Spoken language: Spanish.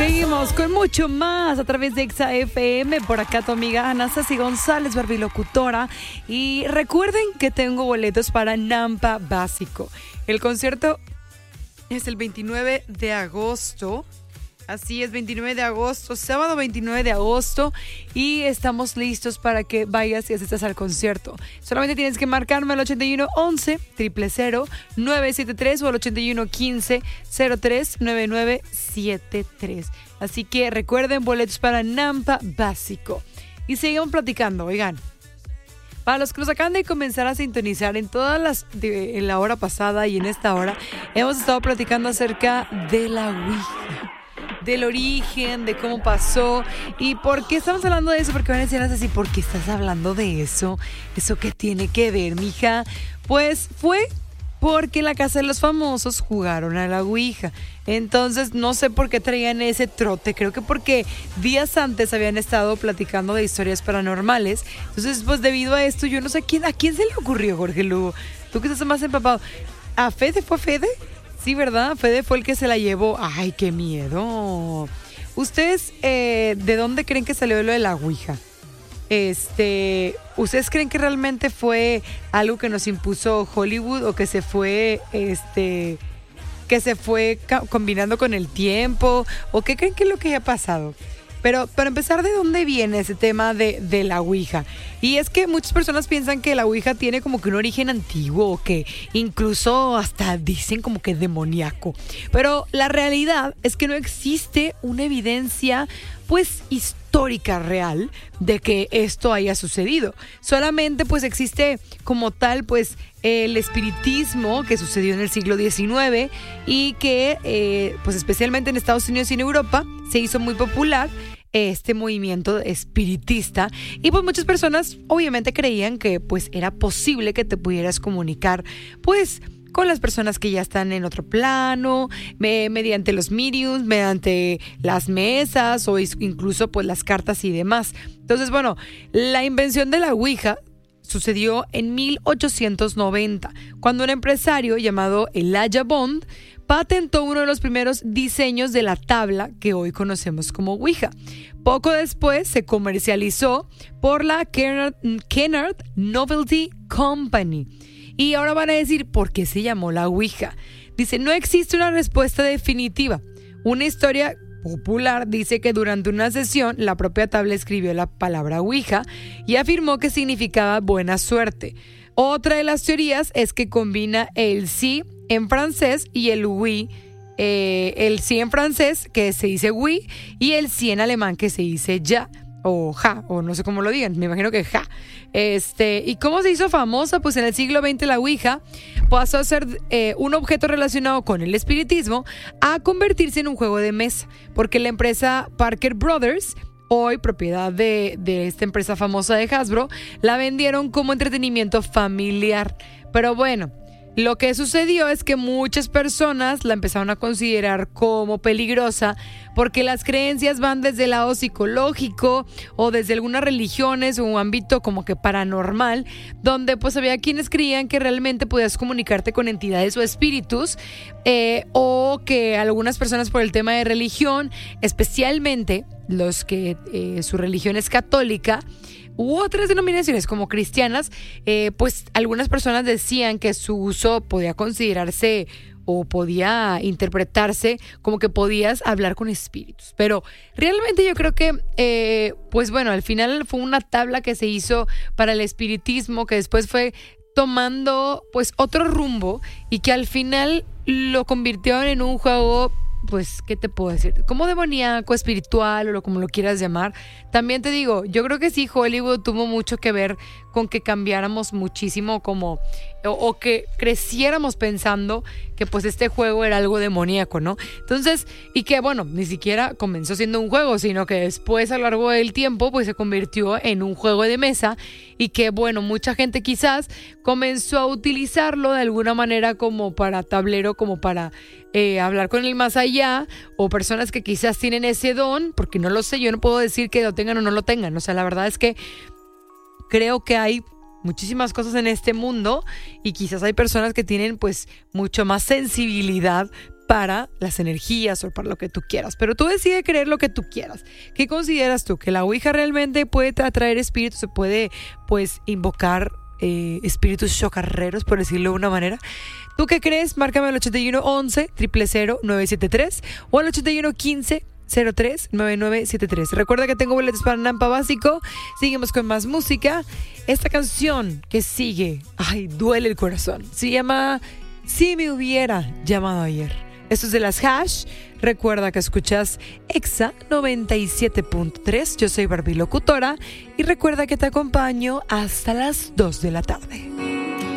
Seguimos con mucho más a través de Exa FM. Por acá tu amiga Ana Ceci González, barbilocutora. Y recuerden que tengo boletos para Nampa Básico. El concierto es el 29 de agosto. Así es, 29 de agosto, sábado 29 de agosto, y estamos listos para que vayas y asistas al concierto. Solamente tienes que marcarme al 8111 000 973 o al 8115 039973. Así que recuerden, boletos para Nampa Básico. Y seguimos platicando, oigan. Para los que nos acaban de comenzar a sintonizar en en la hora pasada y en esta hora, hemos estado platicando acerca de la Ouija, del origen, de cómo pasó y por qué estamos hablando de eso. Porque van a decir así, ¿por qué estás hablando de eso? ¿Eso qué tiene que ver, mija? Pues fue porque en la casa de los famosos jugaron a la Ouija. Entonces no sé por qué traían ese trote. Creo que porque días antes habían estado platicando de historias paranormales. Entonces, pues debido a esto, yo no sé a quién se le ocurrió, Jorge Lugo. Tú que estás más empapado. ¿A Fede? ¿Fue Fede? Sí, ¿verdad? Fede fue el que se la llevó. ¡Ay, qué miedo! ¿Ustedes de dónde creen que salió lo de la Ouija? ¿Ustedes creen que realmente fue algo que nos impuso Hollywood o que se fue, combinando con el tiempo? ¿O qué creen que es lo que haya pasado? Pero para empezar, ¿de dónde viene ese tema de la Ouija? Y es que muchas personas piensan que la Ouija tiene como que un origen antiguo o que incluso hasta dicen como que demoníaco. Pero la realidad es que no existe una evidencia pues histórica real de que esto haya sucedido. Solamente pues existe como tal pues el espiritismo que sucedió en el siglo XIX y que pues especialmente en Estados Unidos y en Europa se hizo muy popular este movimiento espiritista, y pues muchas personas obviamente creían que pues era posible que te pudieras comunicar pues con las personas que ya están en otro plano, mediante los mediums, mediante las mesas o incluso pues las cartas y demás. Entonces, bueno, la invención de la Ouija sucedió en 1890, cuando un empresario llamado Elijah Bond patentó uno de los primeros diseños de la tabla que hoy conocemos como Ouija. Poco después se comercializó por la Kennard Novelty Company. Y ahora van a decir, ¿por qué se llamó la Ouija? Dice, no existe una respuesta definitiva. Una historia popular dice que durante una sesión la propia tabla escribió la palabra Ouija y afirmó que significaba buena suerte. Otra de las teorías es que combina el sí en francés y el oui, el sí en francés que se dice oui y el sí en alemán que se dice ja o ja, o no sé cómo lo digan, me imagino que ja. ¿Y cómo se hizo famosa? Pues en el siglo XX la Ouija pasó a ser un objeto relacionado con el espiritismo a convertirse en un juego de mesa, porque la empresa Parker Brothers, hoy propiedad de esta empresa famosa de Hasbro, la vendieron como entretenimiento familiar. Pero bueno, lo que sucedió es que muchas personas la empezaron a considerar como peligrosa porque las creencias van desde el lado psicológico o desde algunas religiones o un ámbito como que paranormal, donde pues había quienes creían que realmente podías comunicarte con entidades o espíritus, o que algunas personas por el tema de religión, especialmente los que su religión es católica, u otras denominaciones como cristianas, pues algunas personas decían que su uso podía considerarse o podía interpretarse como que podías hablar con espíritus. Pero realmente yo creo que, pues bueno, al final fue una tabla que se hizo para el espiritismo, que después fue tomando pues otro rumbo y que al final lo convirtieron en un juego, pues, ¿qué te puedo decir? Como demoníaco, espiritual o como lo quieras llamar. También te digo, yo creo que sí, Hollywood tuvo mucho que ver con que cambiáramos muchísimo como, o que creciéramos pensando que pues este juego era algo demoníaco, ¿no? Entonces, y que bueno, ni siquiera comenzó siendo un juego, sino que después a lo largo del tiempo pues se convirtió en un juego de mesa y que bueno, mucha gente quizás comenzó a utilizarlo de alguna manera como para tablero, como para hablar con el más allá, o personas que quizás tienen ese don, porque no lo sé, yo no puedo decir que lo tengan o no lo tengan. O sea, la verdad es que creo que hay muchísimas cosas en este mundo y quizás hay personas que tienen pues mucho más sensibilidad para las energías o para lo que tú quieras. Pero tú decides creer lo que tú quieras. ¿Qué consideras tú? ¿Que la ouija realmente puede atraer espíritus? ¿Se puede, pues, invocar espíritus chocarreros, por decirlo de una manera? ¿Tú qué crees? Márcame al 8111-000-973 o al 8115-03-9973. Recuerda que tengo boletos para Nampa Básico. Seguimos con más música. Esta canción que sigue, ay, duele el corazón. Se llama Si me hubiera llamado ayer. Esto es de las Hash. Recuerda que escuchas Exa 97.3. Yo soy Barbie Locutora y recuerda que te acompaño hasta las 2 de la tarde.